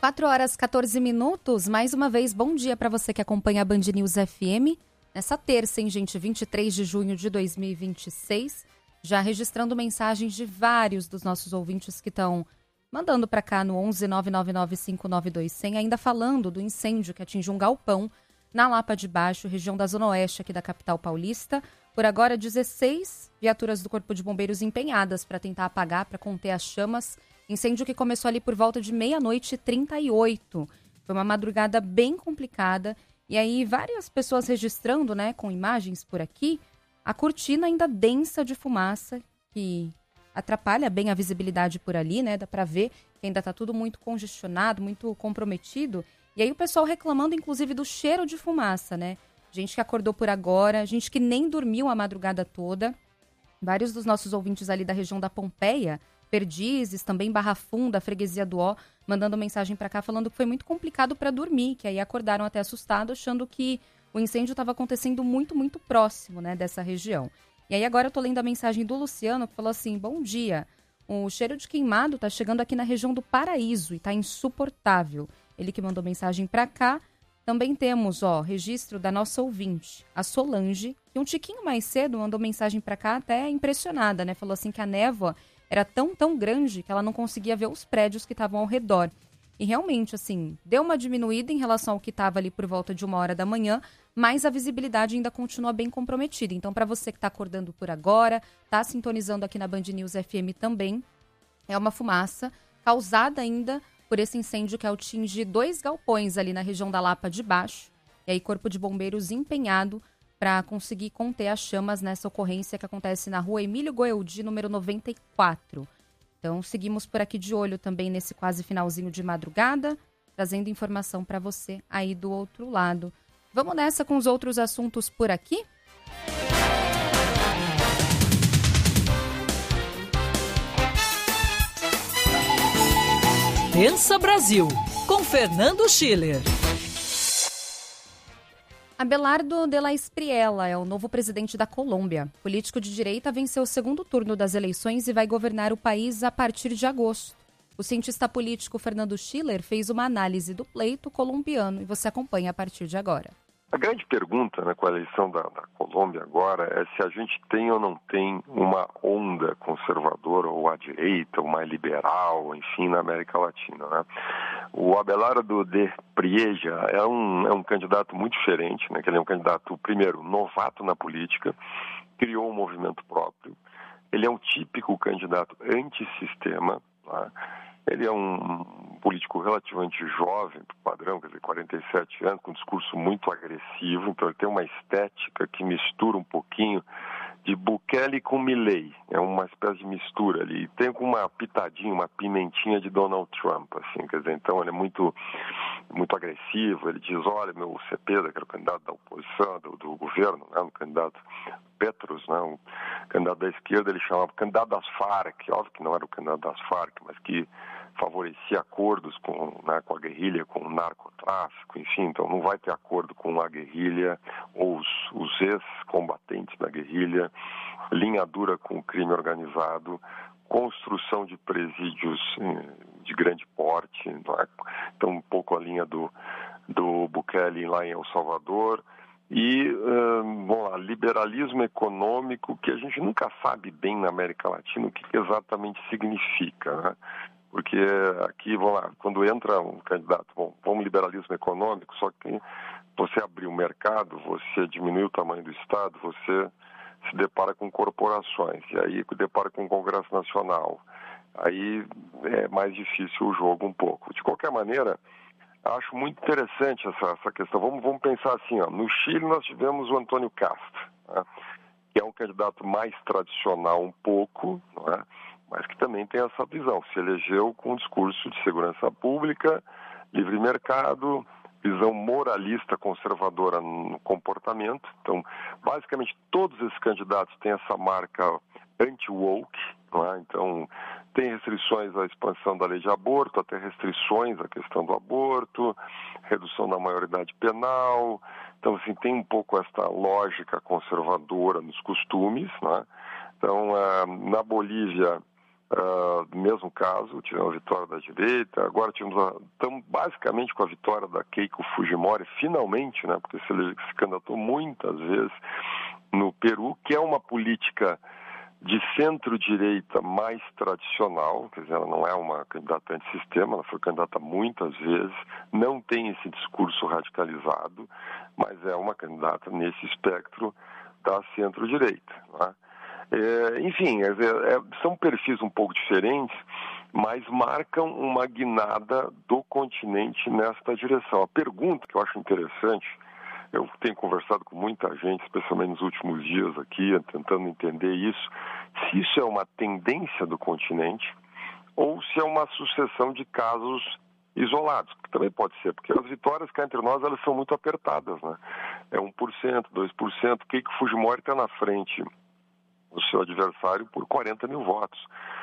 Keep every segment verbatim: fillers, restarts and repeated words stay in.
quatro horas e quatorze minutos, mais uma vez, bom dia para você que acompanha a Band News F M. Nessa terça, hein, gente, vinte e três de junho de dois mil e vinte e seis, já registrando mensagens de vários dos nossos ouvintes que estão mandando para cá no onze nove nove nove cinco nove dois zero zero, ainda falando do incêndio que atingiu um galpão na Lapa de Baixo, região da Zona Oeste aqui da capital paulista. Por agora, dezesseis viaturas do Corpo de Bombeiros empenhadas para tentar apagar, para conter as chamas. Incêndio que começou ali por volta de meia-noite e trinta e oito. Foi uma madrugada bem complicada. E aí, várias pessoas registrando, né, com imagens por aqui, a cortina ainda densa de fumaça, que atrapalha bem a visibilidade por ali, né? Dá para ver que ainda está tudo muito congestionado, muito comprometido. E aí o pessoal reclamando, inclusive, do cheiro de fumaça, né? Gente que acordou por agora, gente que nem dormiu a madrugada toda. Vários dos nossos ouvintes ali da região da Pompeia, Perdizes, também Barra Funda, Freguesia do Ó, mandando mensagem para cá falando que foi muito complicado para dormir, que aí acordaram até assustados, achando que o incêndio estava acontecendo muito, muito próximo, né, dessa região. E aí agora eu tô lendo a mensagem do Luciano, que falou assim: bom dia, o cheiro de queimado tá chegando aqui na região do Paraíso e tá insuportável. Ele que mandou mensagem para cá. Também temos, ó, registro da nossa ouvinte, a Solange, que um tiquinho mais cedo mandou mensagem para cá até impressionada, né? Falou assim que a névoa era tão, tão grande que ela não conseguia ver os prédios que estavam ao redor. E realmente, assim, deu uma diminuída em relação ao que estava ali por volta de uma hora da manhã, mas a visibilidade ainda continua bem comprometida. Então, para você que está acordando por agora, está sintonizando aqui na Band News F M também, é uma fumaça causada ainda por esse incêndio que atinge dois galpões ali na região da Lapa de Baixo. E aí, Corpo de Bombeiros empenhado para conseguir conter as chamas nessa ocorrência que acontece na rua Emílio Goeldi, número noventa e quatro. Então, seguimos por aqui de olho também nesse quase finalzinho de madrugada, trazendo informação para você aí do outro lado. Vamos nessa com os outros assuntos por aqui? Pensa Brasil, com Fernando Schiller. Abelardo de la Espriella é o novo presidente da Colômbia. O político de direita venceu o segundo turno das eleições e vai governar o país a partir de agosto. O cientista político Fernando Schiller fez uma análise do pleito colombiano e você acompanha a partir de agora. A grande pergunta, né, com a eleição da, da Colômbia agora é se a gente tem ou não tem uma onda conservadora ou à direita, ou mais liberal, enfim, na América Latina, né? O Abelardo de Prieja é um, é um candidato muito diferente, né? Que ele é um candidato, primeiro, novato na política, criou um movimento próprio, ele é um típico candidato antissistema, né? Ele é um político relativamente jovem, padrão, quer dizer, quarenta e sete anos, com um discurso muito agressivo, então ele tem uma estética que mistura um pouquinho de Bukele com Milei, é uma espécie de mistura ali, tem uma pitadinha, uma pimentinha de Donald Trump, assim, quer dizer, então ele é muito, muito agressivo, ele diz, olha, meu Cepeda, que era o candidato da oposição, do, do governo, né, o candidato Petros, né, o candidato da esquerda, ele chamava candidato das Farc, óbvio que não era o candidato das Farc, mas que favorecia acordos com, né, com a guerrilha, com o narcotráfico, enfim, então não vai ter acordo com a guerrilha ou os, os ex-combatentes da guerrilha, linha dura com o crime organizado, construção de presídios de grande porte, não é? Então um pouco a linha do, do Bukele lá em El Salvador, e, hum, bom lá, liberalismo econômico, que a gente nunca sabe bem na América Latina o que exatamente significa, né? Porque aqui, vamos lá, quando entra um candidato, bom, vamos liberalismo econômico, só que você abrir o mercado, você diminui o tamanho do Estado, você se depara com corporações, e aí depara com o Congresso Nacional. Aí é mais difícil o jogo um pouco. De qualquer maneira, acho muito interessante essa, essa questão. Vamos, vamos pensar assim, ó, no Chile nós tivemos o Antônio Castro, né, que é um candidato mais tradicional um pouco, não é? Mas que também tem essa visão, se elegeu com um discurso de segurança pública, livre mercado, visão moralista conservadora no comportamento. Então, basicamente, todos esses candidatos têm essa marca anti-woke, não é? Então, tem restrições à expansão da lei de aborto, até restrições à questão do aborto, redução da maioridade penal. Então, assim, tem um pouco esta lógica conservadora nos costumes, não é? Então, na Bolívia, Uh, mesmo caso, tivemos a vitória da direita, agora tivemos a, estamos basicamente com a vitória da Keiko Fujimori, finalmente, né, porque se ele se candidatou muitas vezes no Peru, que é uma política de centro-direita mais tradicional, quer dizer, ela não é uma candidata antissistema, ela foi candidata muitas vezes, não tem esse discurso radicalizado, mas é uma candidata nesse espectro da centro-direita, né? É, enfim, é, é, são perfis um pouco diferentes, mas marcam uma guinada do continente nesta direção. A pergunta que eu acho interessante, eu tenho conversado com muita gente, especialmente nos últimos dias aqui, tentando entender isso, se isso é uma tendência do continente ou se é uma sucessão de casos isolados, que também pode ser, porque as vitórias cá entre nós, elas são muito apertadas, né? É um por cento, dois por cento, Keiko Fujimori está na frente do seu adversário por quarenta mil votos.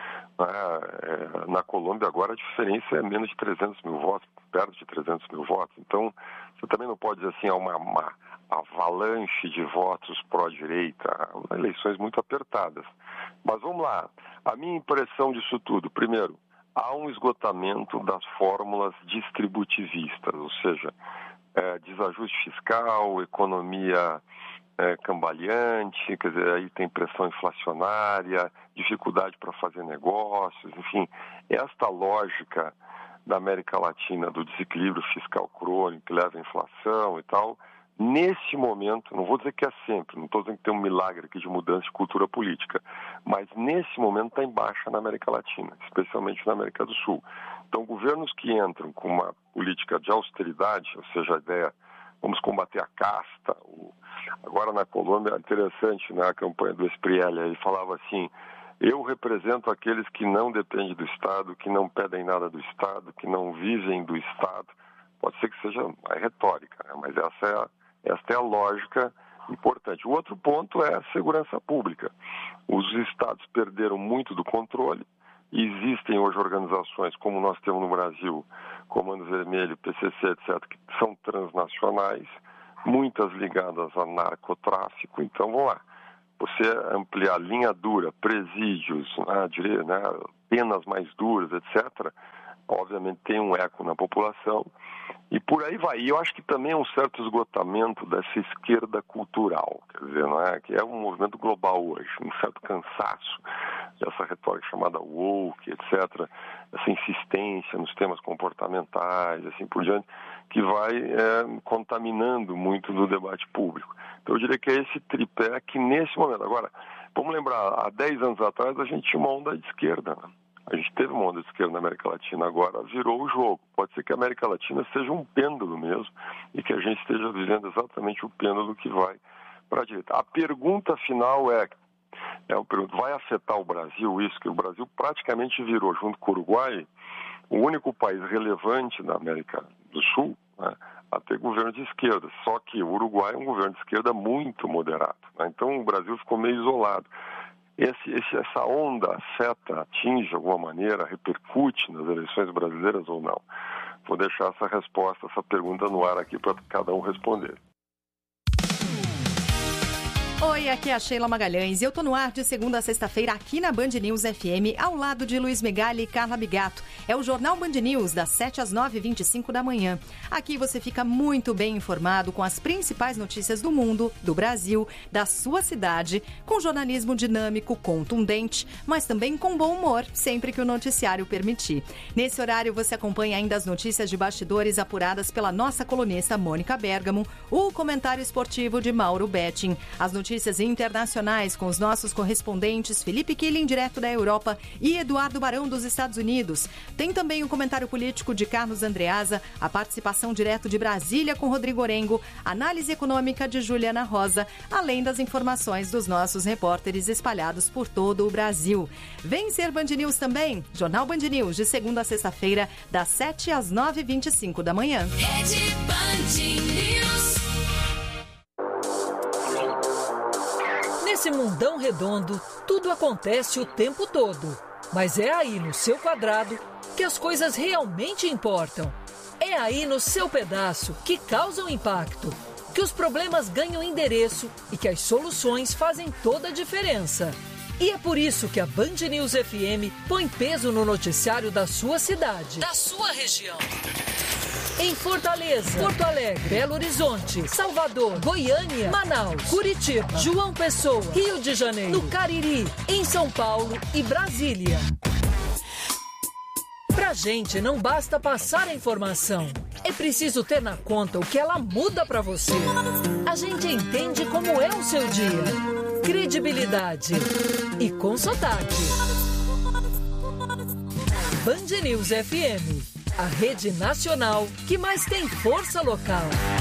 Na Colômbia agora a diferença é menos de trezentos mil votos, perto de trezentos mil votos. Então, você também não pode dizer assim, há uma, uma avalanche de votos pró-direita, eleições muito apertadas. Mas vamos lá, a minha impressão disso tudo, primeiro, há um esgotamento das fórmulas distributivistas, ou seja, é, desajuste fiscal, economia É, cambaleante, quer dizer, aí tem pressão inflacionária, dificuldade para fazer negócios, enfim, esta lógica da América Latina do desequilíbrio fiscal crônico que leva à inflação e tal, nesse momento, não vou dizer que é sempre, não estou dizendo que tem um milagre aqui de mudança de cultura política, mas nesse momento está em baixa na América Latina, especialmente na América do Sul. Então, governos que entram com uma política de austeridade, ou seja, a ideia, vamos combater a casta. Agora na Colômbia, é interessante, né, a campanha do Espriella, ele falava assim, eu represento aqueles que não dependem do Estado, que não pedem nada do Estado, que não vivem do Estado. Pode ser que seja a retórica, né, mas essa é a, esta é a lógica importante. O outro ponto é a segurança pública. Os Estados perderam muito do controle. Existem hoje organizações, como nós temos no Brasil, Comando Vermelho, P C C, etcétera, que são transnacionais, muitas ligadas a narcotráfico. Então, vamos lá, você ampliar linha dura, presídios, né, penas mais duras, etcétera, obviamente tem um eco na população, e por aí vai. E eu acho que também é um certo esgotamento dessa esquerda cultural, quer dizer, não é? Que é um movimento global hoje, um certo cansaço dessa retórica chamada woke, etcétera, essa insistência nos temas comportamentais, assim por diante, que vai é, contaminando muito do debate público. Então eu diria que é esse tripé que nesse momento, agora, vamos lembrar, há dez anos atrás a gente tinha uma onda de esquerda, né? A gente teve uma onda de esquerda na América Latina, agora virou o jogo. Pode ser que a América Latina seja um pêndulo mesmo e que a gente esteja vivendo exatamente o pêndulo que vai para a direita. A pergunta final é, é uma pergunta, vai afetar o Brasil isso? Que o Brasil praticamente virou, junto com o Uruguai, o único país relevante na América do Sul, né, a ter governo de esquerda. Só que o Uruguai é um governo de esquerda muito moderado, né? Então o Brasil ficou meio isolado. Esse, esse, essa onda afeta, atinge de alguma maneira, repercute nas eleições brasileiras ou não? Vou deixar essa resposta, essa pergunta no ar aqui para cada um responder. Oi, aqui é a Sheila Magalhães e eu tô no ar de segunda a sexta-feira aqui na Band News F M, ao lado de Luiz Megali e Carla Bigato. É o Jornal Band News, das sete às nove e vinte e cinco da manhã. Aqui você fica muito bem informado com as principais notícias do mundo, do Brasil, da sua cidade, com jornalismo dinâmico, contundente, mas também com bom humor, sempre que o noticiário permitir. Nesse horário você acompanha ainda as notícias de bastidores apuradas pela nossa colunista Mônica Bergamo, o comentário esportivo de Mauro Betting, as notícias Notícias internacionais com os nossos correspondentes Felipe Killing, direto da Europa, e Eduardo Barão, dos Estados Unidos. Tem também o comentário político de Carlos Andreasa, a participação direto de Brasília com Rodrigo Orengo, análise econômica de Juliana Rosa, além das informações dos nossos repórteres espalhados por todo o Brasil. Vem ser Band News também, Jornal Band News, de segunda a sexta-feira, das sete às nove e vinte e cinco da manhã. Rede Band News. Nesse mundão redondo, tudo acontece o tempo todo. Mas é aí no seu quadrado que as coisas realmente importam. É aí no seu pedaço que causam impacto, que os problemas ganham endereço e que as soluções fazem toda a diferença. E é por isso que a Band News F M põe peso no noticiário da sua cidade, da sua região. Em Fortaleza, Porto Alegre, Belo Horizonte, Salvador, Goiânia, Manaus, Curitiba, João Pessoa, Rio de Janeiro, no Cariri, em São Paulo e Brasília. Pra gente não basta passar a informação, é preciso ter na conta o que ela muda pra você. A gente entende como é o seu dia. Credibilidade e com sotaque. Band News F M, a rede nacional que mais tem força local.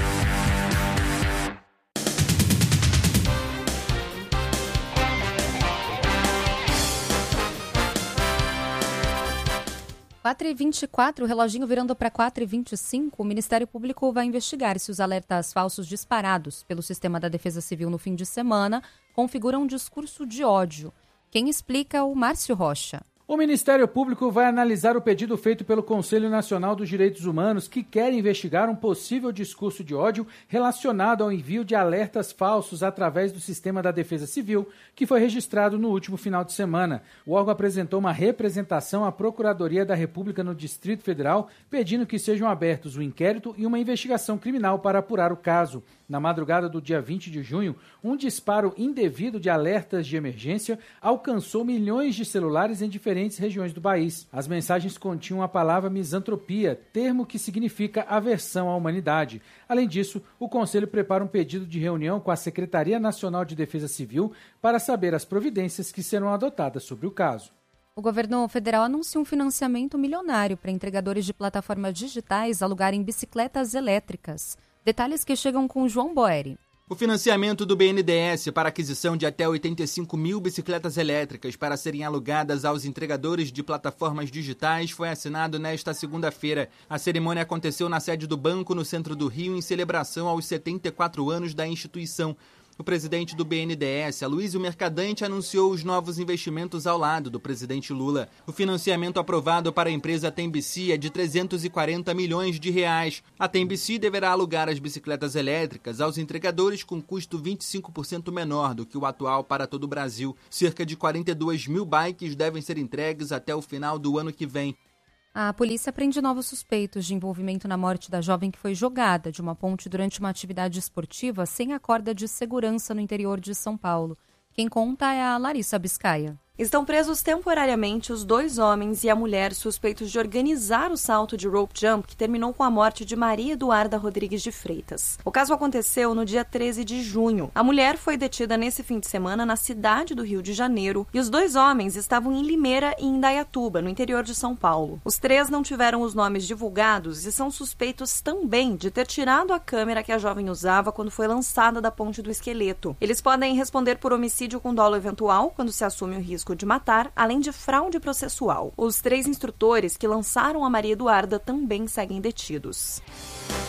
quatro e vinte e quatro, o reloginho virando para quatro e vinte e cinco, o Ministério Público vai investigar se os alertas falsos disparados pelo sistema da Defesa Civil no fim de semana configuram um discurso de ódio. Quem explica é o Márcio Rocha. O Ministério Público vai analisar o pedido feito pelo Conselho Nacional dos Direitos Humanos, que quer investigar um possível discurso de ódio relacionado ao envio de alertas falsos através do sistema da Defesa Civil, que foi registrado no último final de semana. O órgão apresentou uma representação à Procuradoria da República no Distrito Federal, pedindo que sejam abertos um inquérito e uma investigação criminal para apurar o caso. Na madrugada do dia vinte de junho, um disparo indevido de alertas de emergência alcançou milhões de celulares em diferentes regiões do país. As mensagens continham a palavra misantropia, termo que significa aversão à humanidade. Além disso, o Conselho prepara um pedido de reunião com a Secretaria Nacional de Defesa Civil para saber as providências que serão adotadas sobre o caso. O governo federal anuncia um financiamento milionário para entregadores de plataformas digitais alugarem bicicletas elétricas. Detalhes que chegam com João Boeri. O financiamento do B N D E S para aquisição de até oitenta e cinco mil bicicletas elétricas para serem alugadas aos entregadores de plataformas digitais foi assinado nesta segunda-feira. A cerimônia aconteceu na sede do banco no centro do Rio em celebração aos setenta e quatro anos da instituição. O presidente do B N D E S, Aloysio Mercadante, anunciou os novos investimentos ao lado do presidente Lula. O financiamento aprovado para a empresa Tembici é de trezentos e quarenta milhões de reais. A Tembici deverá alugar as bicicletas elétricas aos entregadores com custo vinte e cinco por cento menor do que o atual para todo o Brasil. Cerca de quarenta e duas mil bikes devem ser entregues até o final do ano que vem. A polícia prende novos suspeitos de envolvimento na morte da jovem que foi jogada de uma ponte durante uma atividade esportiva sem a corda de segurança no interior de São Paulo. Quem conta é a Larissa Biscaia. Estão presos temporariamente os dois homens e a mulher suspeitos de organizar o salto de rope jump que terminou com a morte de Maria Eduarda Rodrigues de Freitas. O caso aconteceu no dia treze de junho. A mulher foi detida nesse fim de semana na cidade do Rio de Janeiro e os dois homens estavam em Limeira e em Indaiatuba, no interior de São Paulo. Os três não tiveram os nomes divulgados e são suspeitos também de ter tirado a câmera que a jovem usava quando foi lançada da ponte do Esqueleto. Eles podem responder por homicídio com dolo eventual, quando se assume o risco de matar, além de fraude processual. Os três instrutores que lançaram a Maria Eduarda também seguem detidos.